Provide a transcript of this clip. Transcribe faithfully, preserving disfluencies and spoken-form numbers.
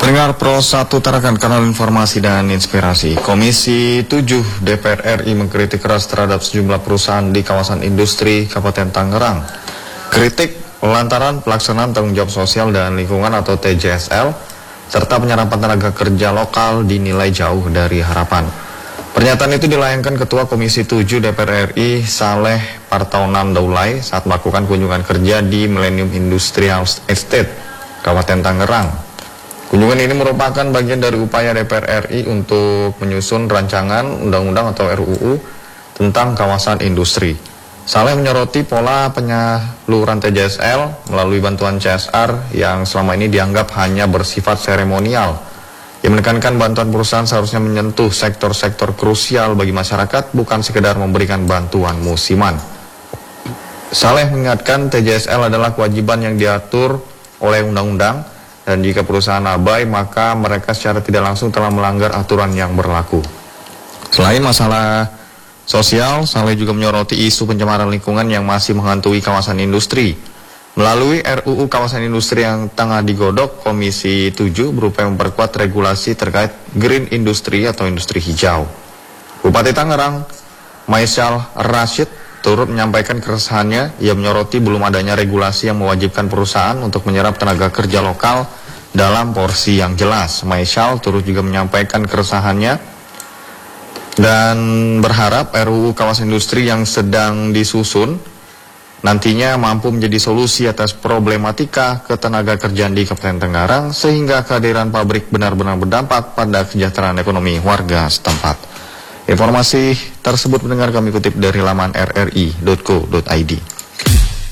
Pendengar Pro satu Tarakan, kanal informasi dan inspirasi. Komisi tujuh D P R R I mengkritik keras terhadap sejumlah perusahaan di kawasan industri Kabupaten Tangerang. Kritik lantaran pelaksanaan tanggung jawab sosial dan lingkungan atau T J S L serta penyerapan tenaga kerja lokal dinilai jauh dari harapan. Pernyataan itu dilayangkan Ketua Komisi tujuh D P R R I Saleh Partaunan Daulay saat melakukan kunjungan kerja di Millennium Industrial Estate, Kabupaten Tangerang. Kunjungan ini merupakan bagian dari upaya D P R R I untuk menyusun rancangan undang-undang atau R U U tentang kawasan industri. Saleh menyoroti pola penyaluran T J S L melalui bantuan C S R yang selama ini dianggap hanya bersifat seremonial. Ia menekankan bantuan perusahaan seharusnya menyentuh sektor-sektor krusial bagi masyarakat, bukan sekedar memberikan bantuan musiman. Saleh mengingatkan T J S L adalah kewajiban yang diatur oleh undang-undang, dan jika perusahaan abai, maka mereka secara tidak langsung telah melanggar aturan yang berlaku. Selain masalah sosial, Saleh juga menyoroti isu pencemaran lingkungan yang masih menghantui kawasan industri. Melalui R U U kawasan industri yang tengah digodok, Komisi tujuh berupaya memperkuat regulasi terkait green industry atau industri hijau. Bupati Tangerang, Maisal Rashid, turut menyampaikan keresahannya. Ia menyoroti belum adanya regulasi yang mewajibkan perusahaan untuk menyerap tenaga kerja lokal dalam porsi yang jelas. Maisal turut juga menyampaikan keresahannya dan berharap R U U kawasan industri yang sedang disusun nantinya mampu menjadi solusi atas problematika ketenaga kerjaan di Kabupaten Tangerang, sehingga kehadiran pabrik benar-benar berdampak pada kesejahteraan ekonomi warga setempat. Informasi tersebut mendengar kami kutip dari laman r r i dot co dot i d.